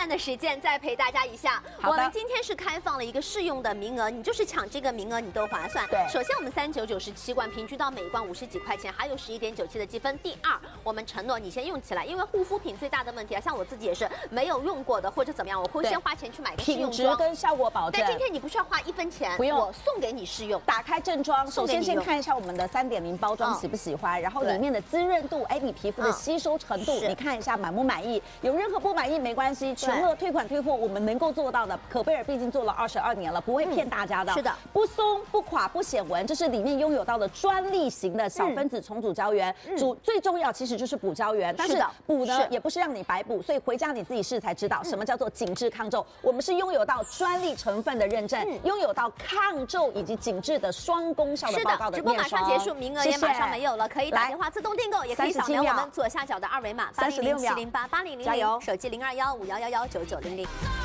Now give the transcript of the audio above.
段的时间再陪大家一下。我们今天是开放了一个试用的名额，你就是抢这个名额，你都划算。 对， 首先我们3997罐，平均到每一罐50几块钱，还有11.97的积分。第二，我们承诺你先用起来，因为护肤品最大的问题啊，像我自己也是没有用过的或者怎么样，我会先花钱去买个试用装， 品质跟效果保证。 但今天你不需要花1分钱， 不用， 我送给你试用。 打开正装，首先先看一下我们的3.0包装喜不喜欢，然后里面的滋润度，哎，你皮肤的吸收程度，你看一下满不满意？有任何不满意没关系，全额退款退货，我们能够做到的。可贝尔毕竟做了22年了，不会骗大家的。 是的， 不松不垮不显纹，这是里面拥有到的专利型的小分子重组胶原。最重要其实就是补胶原，但是补呢也不是让你白补，所以回家你自己试才知道什么叫做紧致抗皱。我们是拥有到专利成分的认证，拥有到抗皱以及紧致的双功效的报告的面霜。直播马上结束， 名额也马上没有了，可以打电话自动订购，也可以扫描我们左下角的2维码，8007088000，手机0215119900。